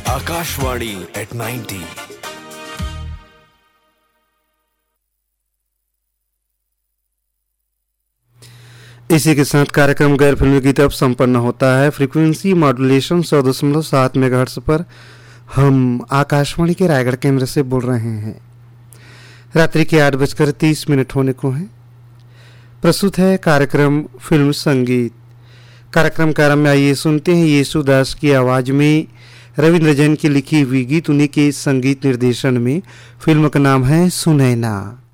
Akashvani at 90। इसी के साथ कार्यक्रम गैर फिल्मी गीत अब संपन्न होता है। फ्रीक्वेंसी मॉड्यूलेशन 100.7 मेगाहर्ट्ज पर हम आकाशवाणी के रायगढ़ केंद्र से बोल रहे हैं। रात्रि के 8:30 होने को हैं। प्रस्तुत है कार्यक्रम फिल्म संगीत। कार्यक्रम के आरंभ में आइए सुनते हैं येसुदास की आवाज़ में रविंद्र जैन की लिखी हुई गीत, उन्हीं के संगीत निर्देशन में। फिल्म का नाम है सुनैना।